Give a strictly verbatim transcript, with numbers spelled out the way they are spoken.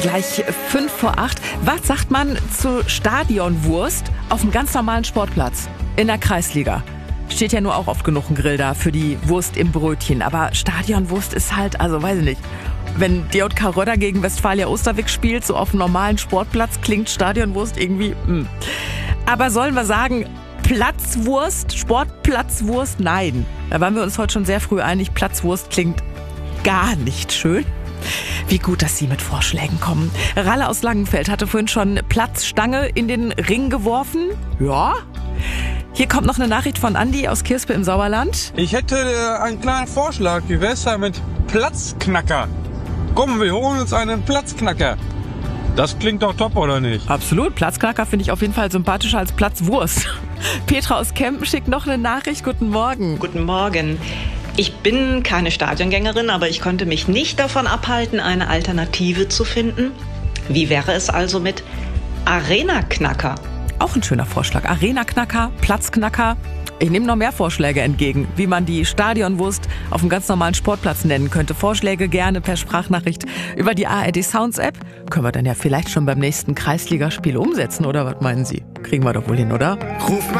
Gleich fünf vor acht. Was sagt man zu Stadionwurst auf einem ganz normalen Sportplatz in der Kreisliga? Steht ja nur auch oft genug ein Grill da für die Wurst im Brötchen. Aber Stadionwurst ist halt, also weiß ich nicht. Wenn D J K Röder gegen Westfalia Osterwijk spielt, so auf einem normalen Sportplatz, klingt Stadionwurst irgendwie... Mh. Aber sollen wir sagen, Platzwurst, Sportplatzwurst? Nein. Da waren wir uns heute schon sehr früh einig, Platzwurst klingt gar nicht schön. Wie gut, dass Sie mit Vorschlägen kommen. Ralle aus Langenfeld hatte vorhin schon Platzstange in den Ring geworfen. Ja. Hier kommt noch eine Nachricht von Andi aus Kirspe im Sauerland. Ich hätte äh, einen kleinen Vorschlag. Wie wär's da mit Platzknacker? Komm, wir holen uns einen Platzknacker. Das klingt doch top, oder nicht? Absolut. Platzknacker finde ich auf jeden Fall sympathischer als Platzwurst. Petra aus Kempen schickt noch eine Nachricht. Guten Morgen. Guten Morgen. Ich bin keine Stadiongängerin, aber ich konnte mich nicht davon abhalten, eine Alternative zu finden. Wie wäre es also mit Arena-Knacker? Auch ein schöner Vorschlag. Arena-Knacker, Platzknacker. Ich nehme noch mehr Vorschläge entgegen, wie man die Stadionwurst auf einem ganz normalen Sportplatz nennen könnte. Vorschläge gerne per Sprachnachricht über die A R D Sounds App. Können wir dann ja vielleicht schon beim nächsten Kreisligaspiel umsetzen, oder was meinen Sie? Kriegen wir doch wohl hin, oder? Ruf